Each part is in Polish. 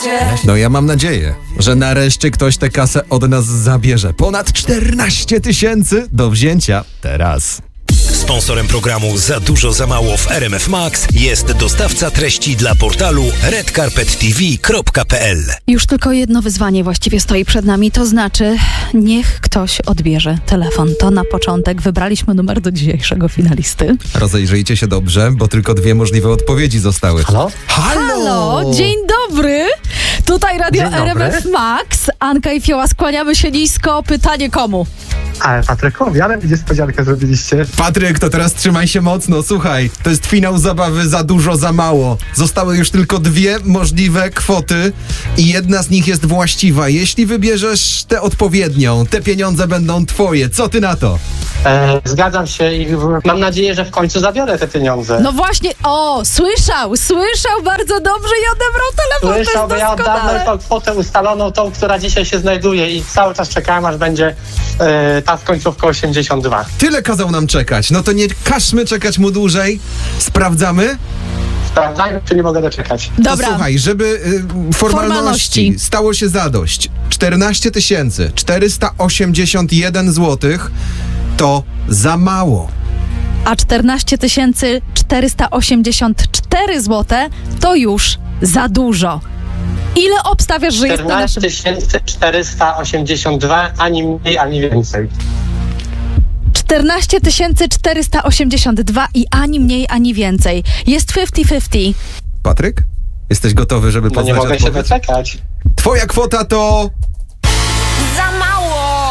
No ja mam nadzieję, że nareszcie ktoś tę kasę od nas zabierze. Ponad 14 000 do wzięcia teraz. Sponsorem programu Za dużo, za mało w RMF Max jest dostawca treści dla portalu redcarpettv.pl. Już tylko jedno wyzwanie właściwie stoi przed nami, to znaczy niech ktoś odbierze telefon. To na początek wybraliśmy numer do dzisiejszego finalisty. Rozejrzyjcie się dobrze, bo tylko 2 możliwe odpowiedzi zostały. Halo? Halo, dzień dobry! Tutaj Radio Dzień dobry. RMF Max. Anka i Fioła, skłaniamy się nisko. Pytanie komu? Ale Patrykowi, ale niespodziankę zrobiliście. Patryk, to teraz trzymaj się mocno. Słuchaj, to jest finał zabawy Za dużo, za mało. Zostały już tylko 2 możliwe kwoty i jedna z nich jest właściwa. Jeśli wybierzesz tę odpowiednią, te pieniądze będą twoje. Co ty na to? Zgadzam się i mam nadzieję, że w końcu zabiorę te pieniądze. No właśnie, słyszał bardzo dobrze i odebrał telefon. Słyszał, bo to ja jest oddałem doskonale. tą kwotę ustaloną, tą, która dzisiaj się znajduje i cały czas czekałem, aż będzie ta z końcówką 82. Tyle kazał nam czekać. No to nie każmy czekać mu dłużej. Sprawdzamy? Sprawdzajmy, czy nie mogę doczekać. Dobra. To słuchaj, żeby formalności stało się zadość. 14 481 zł to za mało. A 14 484 zł to już za dużo. Ile obstawiasz, że jest na 14 naszym... 482, ani mniej, ani więcej. 14 482 i ani mniej, ani więcej. Jest 50-50. Patryk? Jesteś gotowy, żeby No nie poznać mogę się odpowiedź? doczekać. Twoja kwota to... Za mało!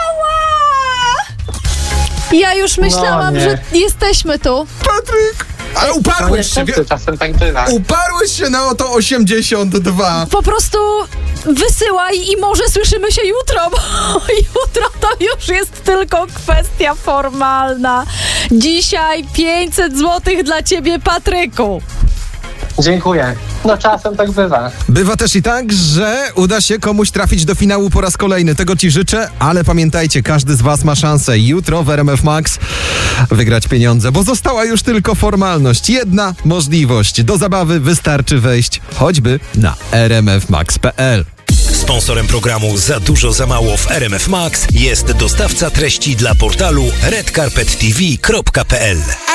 Ja już myślałam, No nie. że jesteśmy tu. Patryk! Ale No uparłeś się, niestety, czasem tak bywa. uparłeś się na oto 82. Po prostu wysyłaj i może słyszymy się jutro, bo jutro to już jest tylko kwestia formalna. Dzisiaj 500 zł dla ciebie, Patryku. Dziękuję. No czasem tak bywa. Bywa też i tak, że uda się komuś trafić do finału po raz kolejny. Tego ci życzę, ale pamiętajcie, każdy z was ma szansę jutro w RMF Max wygrać pieniądze, bo została już tylko formalność. Jedna możliwość. Do zabawy wystarczy wejść choćby na rmfmax.pl. Sponsorem programu Za dużo, za mało w RMF Max jest dostawca treści dla portalu redcarpettv.pl.